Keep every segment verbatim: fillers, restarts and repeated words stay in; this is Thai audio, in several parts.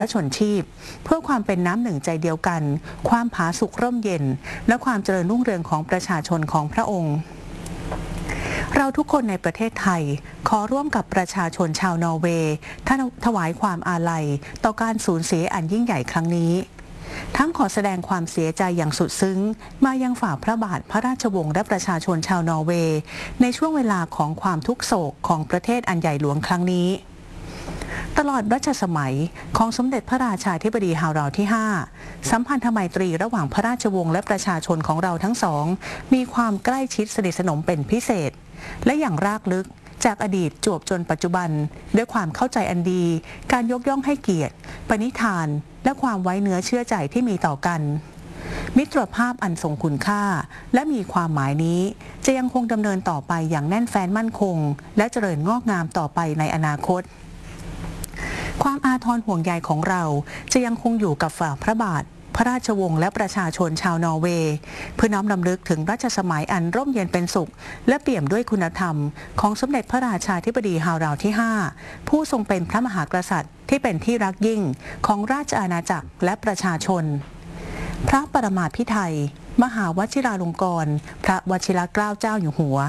และชนชีพเพื่อความเป็นน้ำหนึ่งใจเดียวกันความผาสุกร่มเย็นและความเจริญรุ่งเรืองของประชาชนของพระองค์เราทุกคนในประเทศไทยขอร่วมกับประชาชนชาวนอร์เวย์ถวายความอาลัยต่อการสูญเสียอันยิ่งใหญ่ครั้งนี้ทั้งขอแสดงความเสียใจอย่างสุดซึ้งมายังฝ่าพระบาทพระราชวงศ์และประชาชนชาวนอร์เวย์ในช่วงเวลาของความทุกโศกของประเทศอันใหญ่หลวงครั้งนี้ตลอดรัชสมัยของสมเด็จพระราชาธิบดีฮาราวที่ห้าสัมพันธไมตรีระหว่างพระราชวงศ์และประชาชนของเราทั้งสองมีความใกล้ชิดสนิทสนมเป็นพิเศษและอย่างรากลึกจากอดีตจวบจนปัจจุบันด้วยความเข้าใจอันดีการยกย่องให้เกียรติปณิธานและความไว้เนื้อเชื่อใจที่มีต่อกันมิตรภาพอันทรงคุณค่าและมีความหมายนี้จะยังคงดำเนินต่อไปอย่างแน่นแฟ้นมั่นคงและเจริญงอกงามต่อไปในอนาคตความอาทรห่วงใยของเราจะยังคงอยู่กับฝ่าพระบาทพระราชวงศ์และประชาชนชาวนอร์เวย์เพื่อน้อมรำลึกถึงรัชสมัยอันร่มเย็นเป็นสุขและเปี่ยมด้วยคุณธรรมของสมเด็จพระราชาธิบดีฮาราวที่ห้าผู้ทรงเป็นพระมหากษัตริย์ที่เป็นที่รักยิ่งของราชอาณาจักรและประชาชนพระปรมาภิไธยมหาวชิราลงกรณ์พระวชิรเกล้าเจ้าอยู่หัว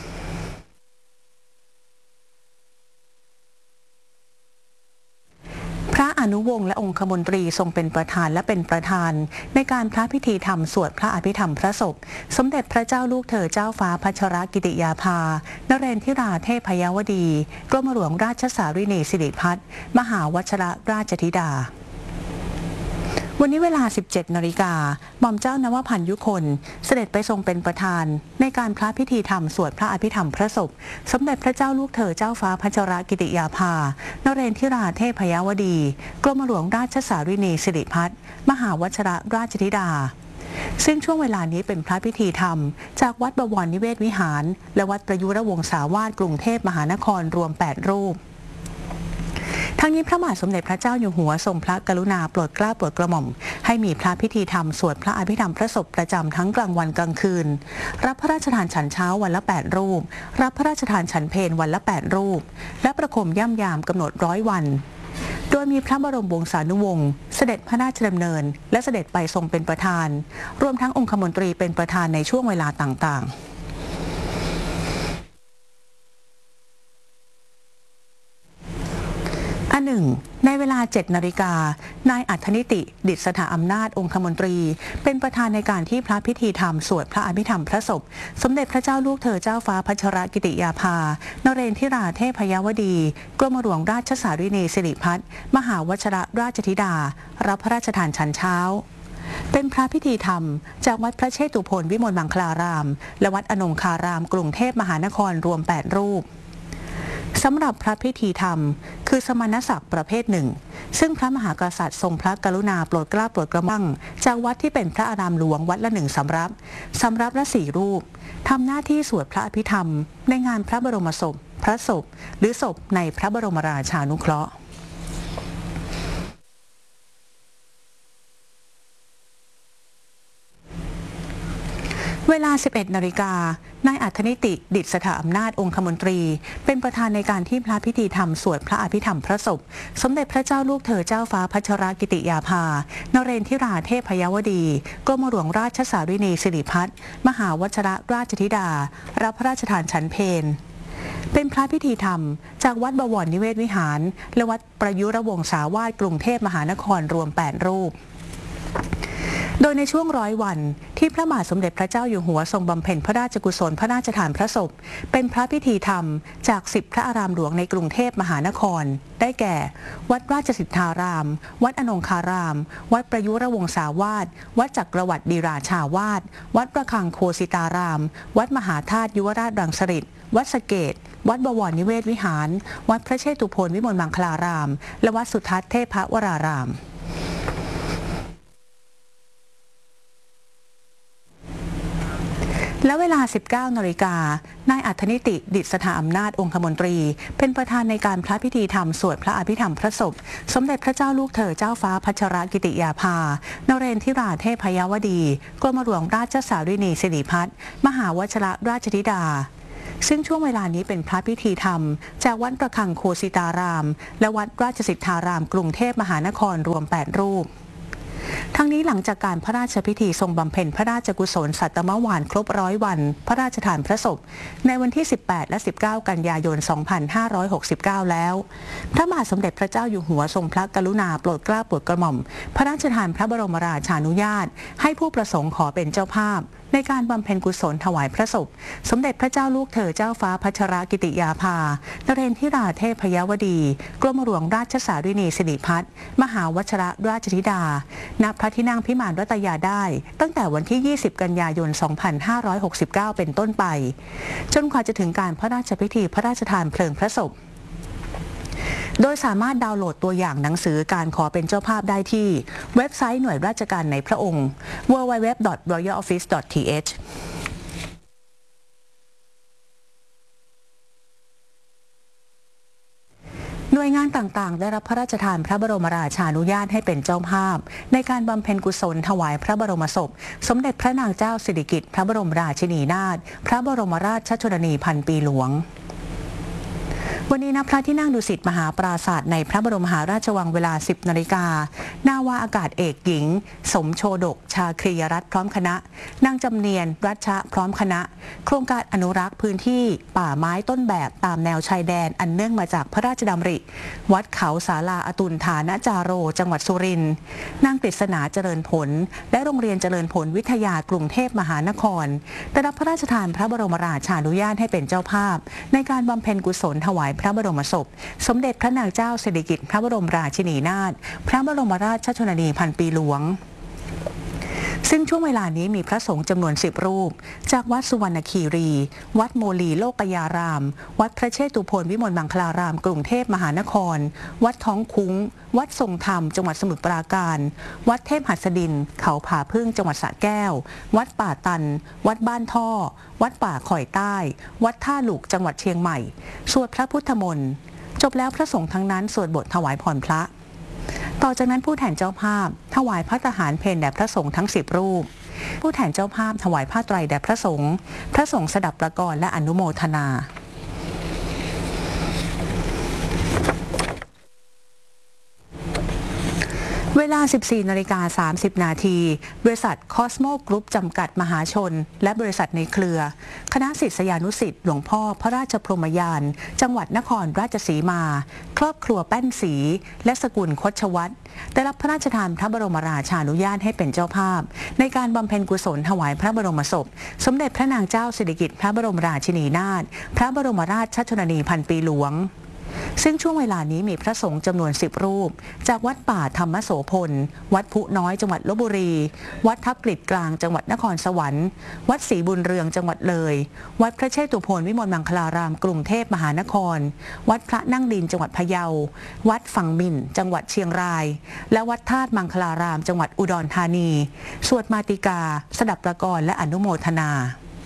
พระอนุวงศ์และองคมนตรีทรงเป็นประธานและเป็นประธานในการพระพิธีธรรมสวดพระอภิธรรมพระศพสมเด็จพระเจ้าลูกเธอเจ้าฟ้าพัชรกิติยาภานเรนทิราเทพยวดีกรมหลวงราชสารินีสิริพัฒน์มหาวชิรราชธิดาวันนี้เวลา สิบเจ็ดนาฬิกาหม่อมเจ้านวพันธ์ยุคนเสด็จไปทรงเป็นประธานในการพระพิธีธรรมสวดพระอภิธรรมพระศพสมเด็จพระเจ้าลูกเธอเจ้าฟ้าพัชรกิติยาภานเรนทิราเทพยวดีกรมหลวงราชสารินีสิริพัฒน์มหาวชิรราชธิดาซึ่งช่วงเวลานี้เป็นพระพิธีธรรมจากวัดบวรนิเวศวิหารและวัดประยุรวงศาวาสกรุงเทพมหานครรวมแปดรูปทั้งนี้พระบาทสมเด็จพระเจ้าอยู่หัวทรงพระกรุณาโปรดเกล้าโปรดกระหม่อมให้มีพระพิธีธรรมสวดพระอภิธรรมพระศพประจำทั้งกลางวันกลางคืนรับพระราชทานฉันเช้าวันละแปดรูปรับพระราชทานฉันเพลวันละแปดรูปและประโคมย่ำยามกำหนดร้อยวันโดยมีพระบรมวงศานุวงศ์เสด็จพระราชดำเนินและเสด็จไปทรงเป็นประธานรวมทั้งองคมนตรีเป็นประธานในช่วงเวลาต่างๆอันหนึ่งในเวลา เจ็ดนาฬิกานายอัธนิติดิษฐาอำนาจองคมนตรีเป็นประธานในการที่พระพิธีธรรมสวดพระอภิธรรมพระศพสมเด็จพระเจ้าลูกเธอเจ้าฟ้าพัชรกิติยาภานเรนทิราเทพยวดีกรมหลวงราชสารินีสิริพัฒน์มหาวชิรราชธิดารับพระราชทานฉันเช้าเป็นพระพิธีธรรมจากวัดพระเชตุพนวิมลมังคลารามและวัดอนงคารามกรุงเทพมหานครรวมแปดรูปสำหรับพระพิธีธรรมคือสมณศักดิ์ประเภทหนึ่งซึ่งพระมหากษัตริย์ทรงพระกรุณาโปรดเกล้าโปรดกระหม่อมจากวัดที่เป็นพระอารามหลวงวัดละหนึ่งสำรับสำรับละสี่รูปทำหน้าที่สวดพระอภิธรรมในงานพระบรมศพพระศพหรือศพในพระบรมราชานุเคราะห์เวลา สิบเอ็ดนาฬิกานายอัธนิติดิษฐาอำนาจองคมนตรีเป็นประธานในการที่พระพิธีธรรมสวดพระอภิธรรมพระศพสมเด็จพระเจ้าลูกเธอเจ้าฟ้าพัชรกิติยาภานเรนทิราเทพยวดีกรมหลวงราชสารินีสิริพัฒน์มหาวชิรราชธิดารับพระราชทานฉันเพลเป็นพระพิธีธรรมจากวัดบวรนิเวศวิหารและวัดประยุรวงศาวาสกรุงเทพมหานครรวมแปดรูปโดยในช่วงร้อยวันที่พระบาทสมเด็จพระเจ้าอยู่หัวทรงบำเพ็ญพระราชกุศลพระราชทานพระศพเป็นพระพิธีธรรมจากสิบพระอารามหลวงในกรุงเทพมหานครได้แก่วัดราชสิทธารามวัดอนงคารามวัดประยุรวงศาวาสวัดจักรวรรดิราชาวาสวัดประคังโคสิตารามวัดมหาธาตุยุวราชรังสฤษฎ์วัดสะเกษวัดบวรนิเวศวิหารวัดพระเชตุพนวิมลมังคลารามและวัดสุทัศน์เทพวรารามและเวลา สิบเก้านาฬิกานายอัธนิติดิษฐาอำนาจองคมนตรีเป็นประธานในการพระพิธีธรรมสวดพระอภิธรรมพระศพสมเด็จพระเจ้าลูกเธอเจ้าฟ้าพัชรกิติยาภานเรนทิราเทพยวดีกรมหลวงราชสารินีสิริพัฒน์มหาวชิรราชธิดาซึ่งช่วงเวลานี้เป็นพระพิธีธรรมจากวัดประคังโคสิตารามและวัดราชสิทธารามกรุงเทพมหานครรวมแปดรูปทั้งนี้หลังจากการพระราชพิธีทรงบำเพ็ญพระราชกุศลสัตมวานครบร้อยวันพระราชทานพระศพในวันที่สิบแปดและสิบเก้ากันยายนสองพันห้าร้อยหกสิบเก้าแล้วพระบาทสมเด็จพระเจ้าอยู่หัวทรงพระกรุณาโปรดเกล้าโปรดกระหม่อมพระราชทานพระบรมราชานุญาตให้ผู้ประสงค์ขอเป็นเจ้าภาพในการบำเพ็ญกุศลถวายพระศพสมเด็จพระเจ้าลูกเธอเจ้าฟ้าพัชรกิติยาภานเรนทิราเทพยวดีกรมหลวงราชสารินีสิริพัฒน์มหาวชิรราชธิดาณพระที่นั่งพิมานรัตยาได้ตั้งแต่วันที่ยี่สิบกันยายนสองพันห้าร้อยหกสิบเก้าเป็นต้นไปจนกว่าจะถึงการพระราชพิธีพระราชทานเพลิงพระศพโดยสามารถดาวน์โหลดตัวอย่างหนังสือการขอเป็นเจ้าภาพได้ที่เว็บไซต์หน่วยราชการในพระองค์ ดับเบิลยู ดับเบิลยู ดับเบิลยู ดอท รอยัล ออฟฟิศ ดอท ที เอช หน่วยงานต่างๆได้รับพระราชทานพระบรมราชานุญาตให้เป็นเจ้าภาพในการบำเพ็ญกุศลถวายพระบรมศพสมเด็จพระนางเจ้าสิริกิติ์พระบรมราชินีนาถพระบรมราชชนนีพันปีหลวงวันนี้ณพระที่นั่งดุสิตมหาปราสาทในพระบรมมหาราชวังเวลา สิบนาฬิกานาวาอากาศเอกหญิงสมโชดกชาครียรัตน์พร้อมคณะนางจำเนียนรัชชะพร้อมคณะโครงการอนุรักษ์พื้นที่ป่าไม้ต้นแบบตามแนวชายแดนอันเนื่องมาจากพระราชดำริวัดเขาศาลาอตุลฐานจาโรจังหวัดสุรินทร์นางกฤษณาเจริญผลและโรงเรียนเจริญผลวิทยากรุงเทพมหานครได้รับพระราชทานพระบรมราชานุญาตให้เป็นเจ้าภาพในการบำเพ็ญกุศลถวายพระบรมศพสมเด็จพระนางเจ้าสิริกิติ์พระบรมราชินีนาถพระบรมราชชนนีพันปีหลวงซึ่งช่วงเวลานี้มีพระสงฆ์จำนวนสิบรูปจากวัดสุวรรณคีรี วัดโมลีโลกยาราม วัดพระเชตุพนวิมลมังคลารามกรุงเทพมหานคร วัดท้องคุ้ง วัดทรงธรรมจังหวัดสมุทรปราการ วัดเทพหัสดินเขาผาพึ่งจังหวัดสระแก้ว วัดป่าตัน วัดบ้านท่อ วัดป่าข่อยใต้ วัดท่าหลุกจังหวัดเชียงใหม่สวดพระพุทธมนต์จบแล้วพระสงฆ์ทั้งนั้นสวดบทถวายพรพระต่อจากนั้นผู้แทนเจ้าภาพถวายพระทหารเพลแด่พระสงฆ์ทั้งสิบรูปผู้แทนเจ้าภาพถวายผ้าไตรแด่พระสงฆ์พระสงฆ์สดับประกรและอนุโมทนาเวลา สิบสี่นาฬิกาสามสิบนาทีบริษัทคอสโมกรุ๊ปจำกัดมหาชนและบริษัทในเครือคณะศิษยานุศิษย์หลวงพ่อพระราชพรหมยานจังหวัดนครราชสีมาครอบครัวแป้นศรีและสกุลคชวัฒน์ได้รับพระราชทานพระบรมราชานุญาตให้เป็นเจ้าภาพในการบำเพ็ญกุศลถวายพระบรมศพสมเด็จพระนางเจ้าสิริกิติ์พระบรมราชินีนาถพระบรมราชชนนีพันปีหลวงซึ่งช่วงเวลานี้มีพระสงฆ์จำนวนสิบรูปจากวัดป่าธรรมโสพลวัดพุน้อยจังหวัดลพบุรีวัดทับกฤษกลางจังหวัดนครสวรรค์วัดศรีบุญเรืองจังหวัดเลยวัดพระเชตุพนวิมลมังคลารามกรุงเทพมหานครวัดพระนั่งดินจังหวัดพะเยาวัดฝั่งมินจังหวัดเชียงรายและวัดธาตุมังคลารามจังหวัดอุดรธานีสวดมาติกาสดับประกรและอนุโมทนา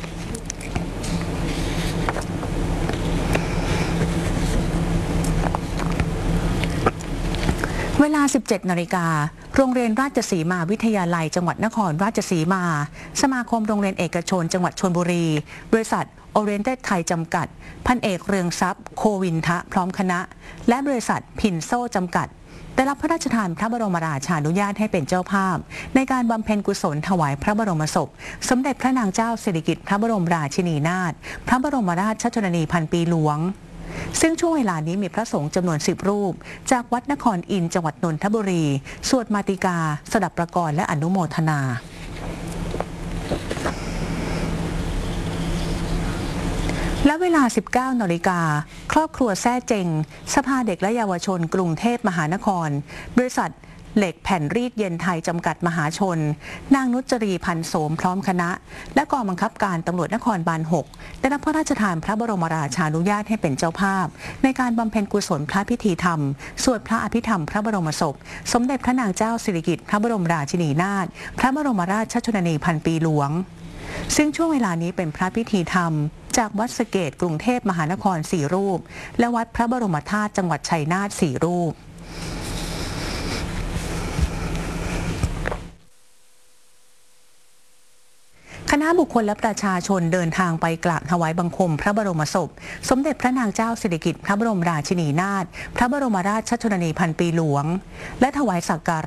เวลา สิบเจ็ดนาฬิกาโรงเรียนราชสีมาวิทยาลัยจังหวัดนครราชสีมาสมาคมโรงเรียนเอกชนจังหวัดชลบุรีบริษัทโอเรียนเต็ดไทยจำกัดพันเอกเรืองทรัพย์โควินทะพร้อมคณะและบริษัทพินโซ่จำกัดได้รับพระราชทานพระบรมราชานุญาตให้เป็นเจ้าภาพในการบำเพ็ญกุศลถวายพระบรมศพสมเด็จพระนางเจ้าสิริกิติ์พระบรมราชินีนาถพระบรมราชชนนีพันปีหลวงซึ่งช่วงเวลานี้มีพระสงฆ์จำนวนสิบรูปจากวัดนครอินทร์จังหวัดนนทบุรีสวดมาติกาสดับประกรและอนุโมทนาและเวลา สิบเก้านาฬิกาครอบครัวแซ่เจงสภาเด็กและเยาวชนกรุงเทพมหานครบริษัทเหล็กแผ่นรีดเย็นไทยจำกัดมหาชนนางนุจรีพันโสมพร้อมคณะและกองบังคับการตำรวจนครบาลหกได้รับพระราชทานพระบรมราชานุญาตให้เป็นเจ้าภาพในการบำเพ็ญกุศลพระพิธีธรรมสวดพระอภิธรรมพระบรมศพสมเด็จพระนางเจ้าสิริกิติ์พระบรมราชินีนาถพระบรมราชชนนีพันปีหลวงซึ่งช่วงเวลานี้เป็นพระพิธีธรรมจากวัดสะเกษกรุงเทพมหานครสี่รูปและวัดพระบรมธาตุจังหวัดชัยนาทสี่รูปขคณะบุคคลและประชาชนเดินทางไปกราบถวายบังคมพระบรมศพสมเด็จพระนางเจ้าสิริกิติ์พระบรมราชินีนาถพระบรมราชชนนีพันปีหลวงและถวายสักการะ